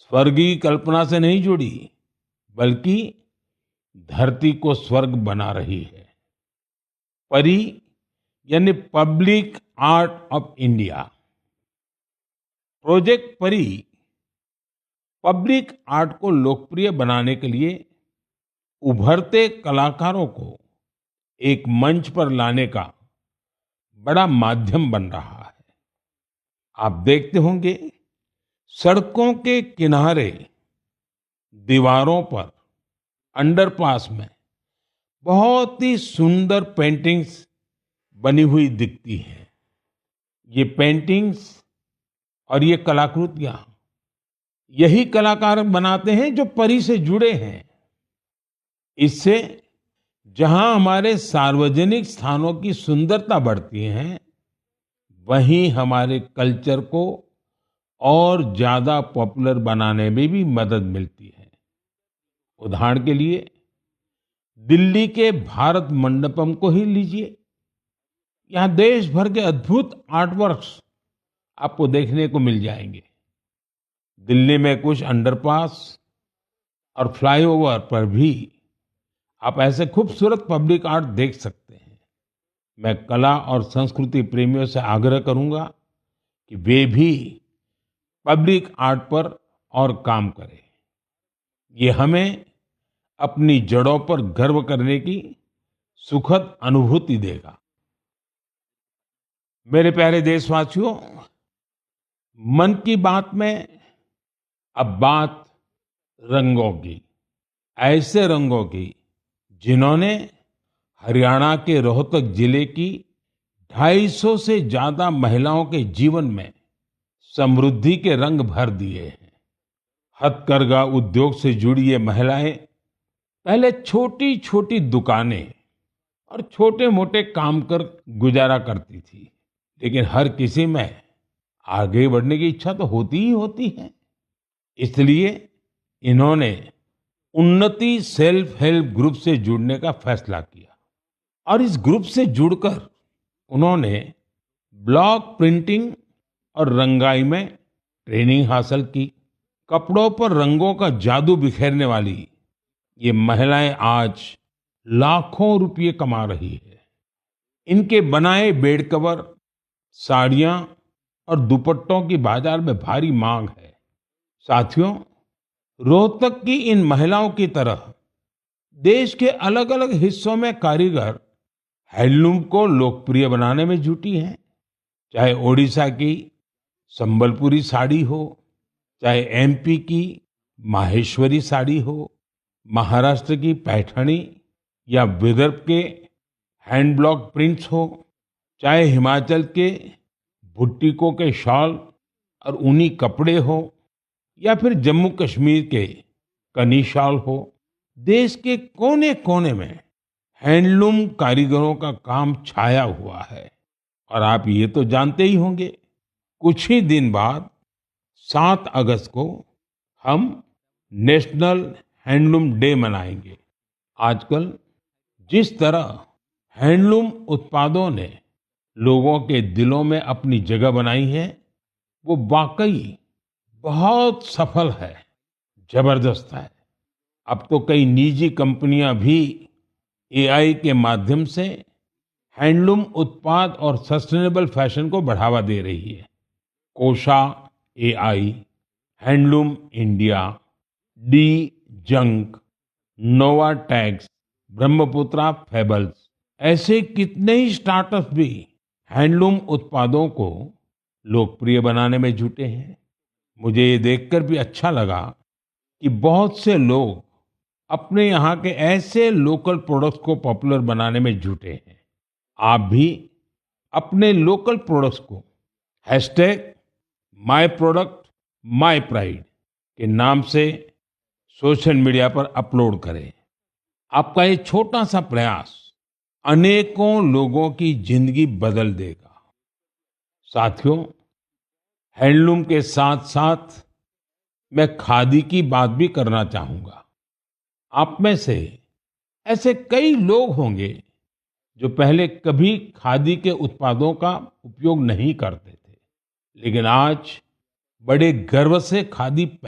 स्वर्ग की कल्पना से नहीं जुड़ी, बल्कि धरती को स्वर्ग बना रही है। परी यानी public art of India. Project परी पब्लिक आर्ट को लोकप्रिय बनाने के लिए उभरते कलाकारों को एक मंच पर लाने का बड़ा माध्यम बन रहा है। आप देखते होंगे, सड़कों के किनारे, दीवारों पर, अंडरपास में बहुत ही सुंदर पेंटिंग्स बनी हुई दिखती हैं। ये पेंटिंग्स और ये कलाकृतियां यही कलाकार बनाते हैं जो परी से जुड़े हैं। इससे जहां हमारे सार्वजनिक स्थानों की सुंदरता बढ़ती है, वहीं हमारे कल्चर को और ज्यादा पॉपुलर बनाने में भी मदद मिलती है। उदाहरण के लिए दिल्ली के भारत मंडपम को ही लीजिए। यहाँ देश भर के अद्भुत आर्टवर्क्स आपको देखने को मिल जाएंगे। दिल्ली में कुछ अंडरपास और फ्लाईओवर पर भी आप ऐसे खूबसूरत पब्लिक आर्ट देख सकते हैं। मैं कला और संस्कृति प्रेमियों से आग्रह करूंगा कि वे भी पब्लिक आर्ट पर और काम करें। ये हमें अपनी जड़ों पर गर्व करने की सुखद अनुभूति देगा। मेरे प्यारे देशवासियों, मन की बात में अब बात रंगों की, ऐसे रंगों की जिन्होंने हरियाणा के रोहतक जिले की 250 से ज्यादा महिलाओं के जीवन में समृद्धि के रंग भर दिए हैं। हथकरघा उद्योग से जुड़ी ये महिलाएं पहले छोटी छोटी दुकानें और छोटे मोटे काम कर गुजारा करती थी, लेकिन हर किसी में आगे बढ़ने की इच्छा तो होती ही होती है। इसलिए इन्होंने उन्नति सेल्फ हेल्प ग्रुप से जुड़ने का फैसला किया और इस ग्रुप से जुड़कर उन्होंने ब्लॉक प्रिंटिंग और रंगाई में ट्रेनिंग हासिल की। कपड़ों पर रंगों का जादू बिखेरने वाली ये महिलाएं आज लाखों रुपए कमा रही है। इनके बनाए बेड कवर, साड़ियां और दुपट्टों की बाजार में भारी मांग है। साथियों, रोहतक की इन महिलाओं की तरह देश के अलग अलग हिस्सों में कारीगर हैंडलूम को लोकप्रिय बनाने में जुटी हैं। चाहे ओडिशा की संबलपुरी साड़ी हो, चाहे एमपी की माहेश्वरी साड़ी हो, महाराष्ट्र की पैठणी या विदर्भ के हैंड ब्लॉक प्रिंट्स हो, चाहे हिमाचल के भुट्टिकों के शॉल और ऊनी कपड़े हो, या फिर जम्मू कश्मीर के कनी शॉल हो, देश के कोने कोने में हैंडलूम कारीगरों का काम छाया हुआ है। और आप ये तो जानते ही होंगे, कुछ ही दिन बाद 7 अगस्त को हम नेशनल हैंडलूम डे मनाएंगे। आजकल जिस तरह हैंडलूम उत्पादों ने लोगों के दिलों में अपनी जगह बनाई है, वो वाकई बहुत सफल है, जबरदस्त है। अब तो कई निजी कंपनियां भी एआई के माध्यम से हैंडलूम उत्पाद और सस्टेनेबल फैशन को बढ़ावा दे रही है। कोशा AI, handloom India, D junk, नोवा टैग्स, ब्रह्मपुत्रा फेबल्स, ऐसे कितने ही स्टार्टअप भी हैंडलूम उत्पादों को लोकप्रिय बनाने में जुटे हैं। मुझे ये देखकर भी अच्छा लगा कि बहुत से लोग अपने यहाँ के ऐसे लोकल प्रोडक्ट्स को पॉपुलर बनाने में जुटे हैं। आप भी अपने लोकल प्रोडक्ट्स को #myproductmypride के नाम से सोशल मीडिया पर अपलोड करें। आपका ये छोटा सा प्रयास अनेकों लोगों की जिंदगी बदल देगा। साथियों, हैंडलूम के साथ साथ मैं खादी की बात भी करना चाहूंगा। आप में से ऐसे कई लोग होंगे जो पहले कभी खादी के उत्पादों का उपयोग नहीं करते थे, लेकिन आज बड़े गर्व से खादी